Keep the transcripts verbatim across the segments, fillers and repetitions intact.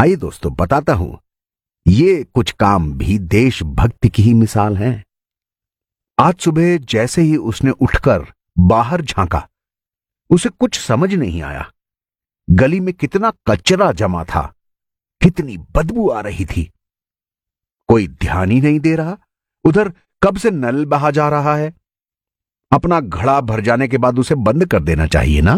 आइए दोस्तों बताता हूं, ये कुछ काम भी देशभक्ति की ही मिसाल हैं। आज सुबह जैसे ही उसने उठकर बाहर झांका, उसे कुछ समझ नहीं आया। गली में कितना कचरा जमा था, कितनी बदबू आ रही थी। कोई ध्यान ही नहीं दे रहा। उधर कब से नल बहा जा रहा है। अपना घड़ा भर जाने के बाद उसे बंद कर देना चाहिए ना।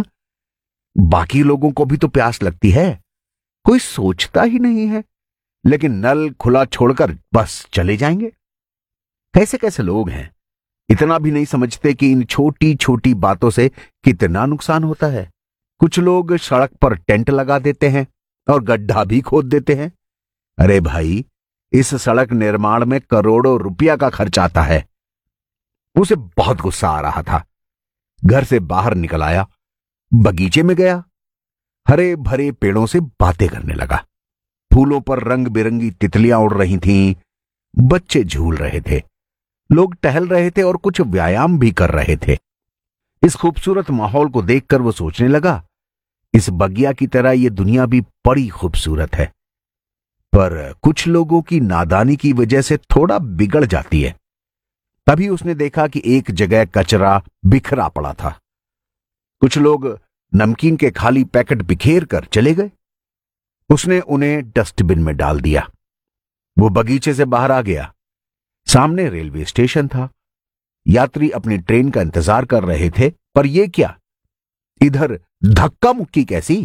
बाकी लोगों को भी तो प्यास लगती है, कोई सोचता ही नहीं है। लेकिन नल खुला छोड़कर बस चले जाएंगे। कैसे कैसे लोग हैं, इतना भी नहीं समझते कि इन छोटी छोटी बातों से कितना नुकसान होता है। कुछ लोग सड़क पर टेंट लगा देते हैं और गड्ढा भी खोद देते हैं। अरे भाई, इस सड़क निर्माण में करोड़ों रुपया का खर्च आता है। उसे बहुत गुस्सा आ रहा था। घर से बाहर निकल आया, बगीचे में गया, हरे भरे पेड़ों से बातें करने लगा। फूलों पर रंग बिरंगी तितलियां उड़ रही थीं, बच्चे झूल रहे थे, लोग टहल रहे थे और कुछ व्यायाम भी कर रहे थे। इस खूबसूरत माहौल को देखकर वो सोचने लगा, इस बगिया की तरह ये दुनिया भी बड़ी खूबसूरत है, पर कुछ लोगों की नादानी की वजह से थोड़ा बिगड़ जाती है। तभी उसने देखा कि एक जगह कचरा बिखरा पड़ा था। कुछ लोग नमकीन के खाली पैकेट बिखेर कर चले गए। उसने उन्हें डस्टबिन में डाल दिया। वो बगीचे से बाहर आ गया। सामने रेलवे स्टेशन था। यात्री अपनी ट्रेन का इंतजार कर रहे थे, पर यह क्या, इधर धक्का मुक्की कैसी।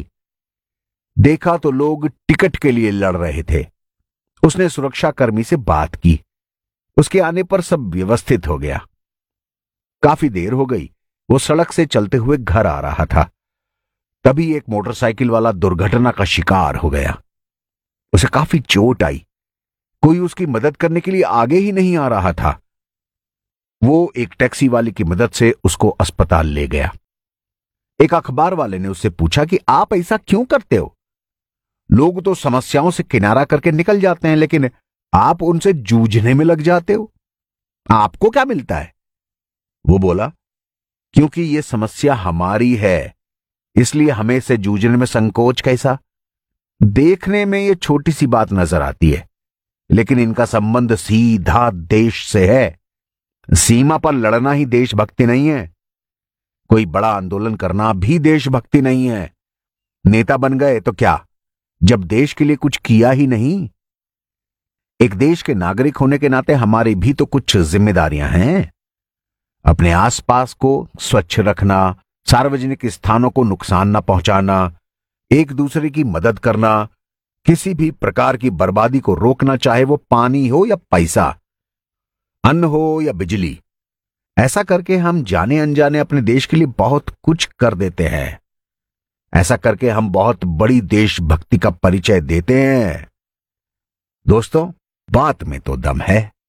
देखा तो लोग टिकट के लिए लड़ रहे थे। उसने सुरक्षा कर्मी से बात की। उसके आने पर सब व्यवस्थित हो गया। काफी देर हो गई। वो सड़क से चलते हुए घर आ रहा था। तभी एक मोटरसाइकिल वाला दुर्घटना का शिकार हो गया। उसे काफी चोट आई। कोई उसकी मदद करने के लिए आगे ही नहीं आ रहा था। वो एक टैक्सी वाले की मदद से उसको अस्पताल ले गया। एक अखबार वाले ने उससे पूछा कि आप ऐसा क्यों करते हो? लोग तो समस्याओं से किनारा करके निकल जाते हैं, लेकिन आप उनसे जूझने में लग जाते हो। आपको क्या मिलता है? वो बोला, क्योंकि ये समस्या हमारी है, इसलिए हमें इससे जूझने में संकोच कैसा। देखने में ये छोटी सी बात नजर आती है, लेकिन इनका संबंध सीधा देश से है। सीमा पर लड़ना ही देशभक्ति नहीं है। कोई बड़ा आंदोलन करना भी देशभक्ति नहीं है। नेता बन गए तो क्या, जब देश के लिए कुछ किया ही नहीं। एक देश के नागरिक होने के नाते हमारी भी तो कुछ जिम्मेदारियां हैं। अपने आसपास को स्वच्छ रखना, सार्वजनिक स्थानों को नुकसान न पहुंचाना, एक दूसरे की मदद करना, किसी भी प्रकार की बर्बादी को रोकना, चाहे वो पानी हो या पैसा, अन्न हो या बिजली। ऐसा करके हम जाने अनजाने अपने देश के लिए बहुत कुछ कर देते हैं। ऐसा करके हम बहुत बड़ी देशभक्ति का परिचय देते हैं। दोस्तों, बात में तो दम है।